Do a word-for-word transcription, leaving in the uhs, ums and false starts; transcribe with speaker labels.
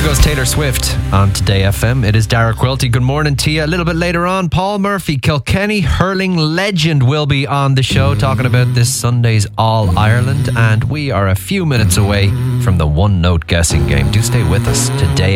Speaker 1: goes Taylor Swift on Today F M. It is Dara Quilty. Good morning to you. A little bit later on, Paul Murphy, Kilkenny hurling legend, will be on the show talking about this Sunday's All-Ireland. And we are a few minutes away from the one-note guessing game. Do stay with us. Today